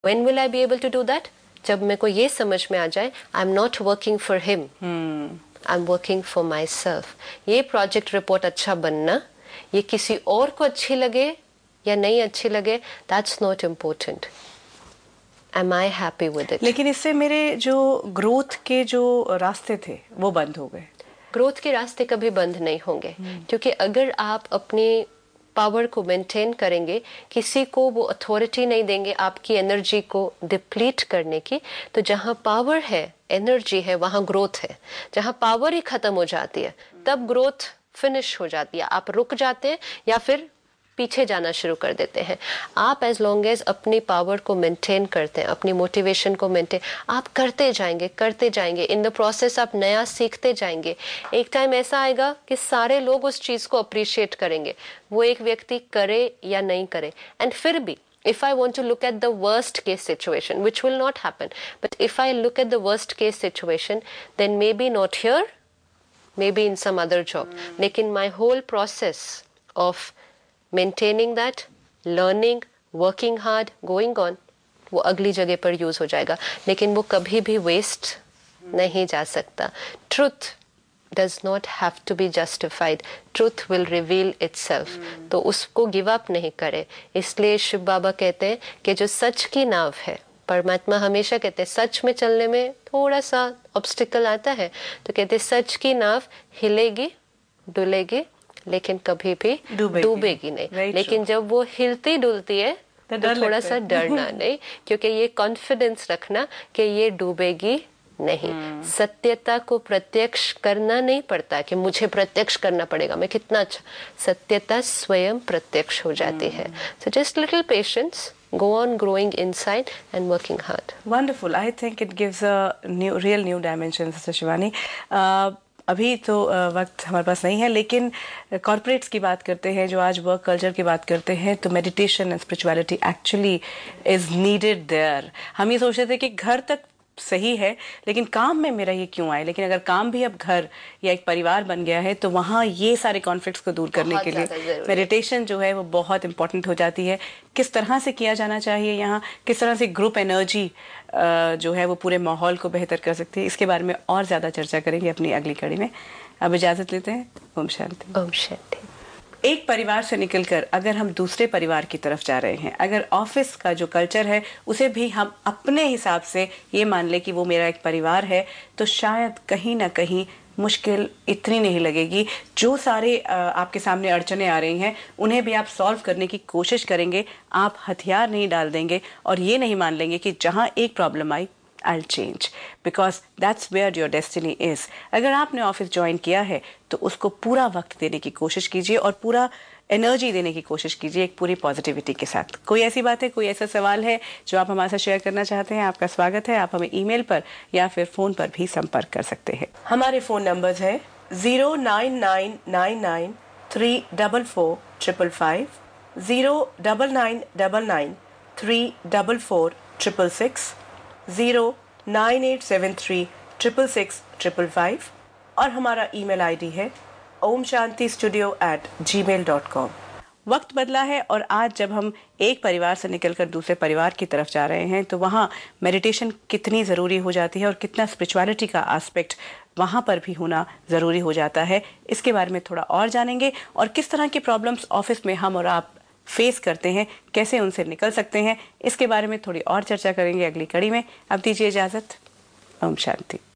When will I be able to do that? जब मेरे को ये समझ में आ जाए I'm not working for him, I'm working for myself. ये प्रोजेक्ट रिपोर्ट अच्छा बनना, ये किसी और को अच्छी लगे या नहीं अच्छी लगे, that's not important. Am I happy with it? लेकिन इससे मेरे जो ग्रोथ के जो रास्ते थे वो बंद हो गए। ग्रोथ के रास्ते कभी बंद नहीं होंगे, क्योंकि अगर आप अपनी पावर को मेंटेन करेंगे, किसी को वो अथॉरिटी नहीं देंगे आपकी एनर्जी को डिप्लीट करने की, तो जहां पावर है, एनर्जी है, वहां ग्रोथ है। जहां पावर ही खत्म हो जाती है तब ग्रोथ फिनिश हो जाती है, आप रुक जाते हैं या फिर पीछे जाना शुरू कर देते हैं। आप एज लॉन्ग एज अपनी पावर को मेंटेन करते हैं, अपनी मोटिवेशन को मेंटेन आप करते जाएंगे, इन द प्रोसेस आप नया सीखते जाएंगे। एक टाइम ऐसा आएगा कि सारे लोग उस चीज को अप्रिशिएट करेंगे, वो एक व्यक्ति करे या नहीं करे। एंड फिर भी if I want to look at the worst case situation, which will not happen, but if I look at the worst case situation, then maybe not here, maybe in some other job, लेकिन my whole process of maintaining that, learning, working hard, going on, वो अगली जगह पर use हो जाएगा, लेकिन वो कभी भी वेस्ट नहीं जा सकता। Truth does not have to be justified. Truth will reveal itself. तो उसको गिव अप नहीं करे। इसलिए शिव बाबा कहते हैं कि जो सच की नाव है, परमात्मा हमेशा कहते हैं सच में चलने में थोड़ा सा ऑब्स्टिकल आता है, तो कहते हैं सच की नाव हिलेगी डुलेगी लेकिन कभी भी डूबेगी नहीं। लेकिन जब वो हिलती डुलती है तो थोड़ा सा डरना नहीं, क्योंकि ये कॉन्फिडेंस रखना कि ये डूबेगी नहीं। सत्यता को प्रत्यक्ष करना नहीं पड़ता कि मुझे प्रत्यक्ष करना पड़ेगा मैं कितना अच्छा, सत्यता स्वयं प्रत्यक्ष हो जाती है। So just little patience, go on growing inside and working hard. Wonderful. I think it gives a real new dimension, Sister Shivani. अभी तो वक्त हमारे पास नहीं है, लेकिन कॉर्पोरेट्स की बात करते हैं, जो आज वर्क कल्चर की बात करते हैं, तो meditation and spirituality actually is needed there. हम ये सोचते थे कि घर तक सही है लेकिन काम में मेरा ये क्यों आए, लेकिन अगर काम भी अब घर या एक परिवार बन गया है तो वहाँ ये सारे कॉन्फ्लिक्ट्स को दूर करने के लिए मेडिटेशन जो है वो बहुत इंपॉर्टेंट हो जाती है। किस तरह से किया जाना चाहिए, यहाँ किस तरह से ग्रुप एनर्जी जो है वो पूरे माहौल को बेहतर कर सकती है, इसके बारे में और ज़्यादा चर्चा करेंगे अपनी अगली कड़ी में। अब इजाज़त लेते हैं। ओम शांति। ओम शांति। एक परिवार से निकलकर अगर हम दूसरे परिवार की तरफ जा रहे हैं, अगर ऑफिस का जो कल्चर है उसे भी हम अपने हिसाब से ये मान ले कि वो मेरा एक परिवार है, तो शायद कहीं ना कहीं मुश्किल इतनी नहीं लगेगी। जो सारे आपके सामने अड़चने आ रही हैं उन्हें भी आप सॉल्व करने की कोशिश करेंगे, आप हथियार नहीं डाल देंगे और ये नहीं मान लेंगे कि जहाँ एक problem I I'll change, because that's where your destiny is. अगर आपने ऑफिस ज्वाइन किया है तो उसको पूरा वक्त देने की कोशिश कीजिए और पूरा एनर्जी देने की कोशिश कीजिए एक पूरी पॉजिटिविटी के साथ। कोई ऐसी बात है, कोई ऐसा सवाल है जो आप हमारे साथ शेयर करना चाहते हैं, आपका स्वागत है। आप हमें ईमेल पर या फिर फ़ोन पर भी संपर्क कर सकते हैं। हमारे फ़ोन नंबर्स है 09999344555, 09999344556, 09873666555 और हमारा ईमेल आईडी है omshantistudio@gmail.com। वक्त बदला है और आज जब हम एक परिवार से निकलकर दूसरे परिवार की तरफ जा रहे हैं तो वहाँ मेडिटेशन कितनी ज़रूरी हो जाती है और कितना स्पिरिचुअलिटी का एस्पेक्ट वहाँ पर भी होना ज़रूरी हो जाता है, इसके बारे में थोड़ा और जानेंगे। और किस तरह की प्रॉब्लम्स ऑफिस में हम और आप फेस करते हैं, कैसे उनसे निकल सकते हैं, इसके बारे में थोड़ी और चर्चा करेंगे अगली कड़ी में। अब दीजिए इजाज़त। ओम शांति।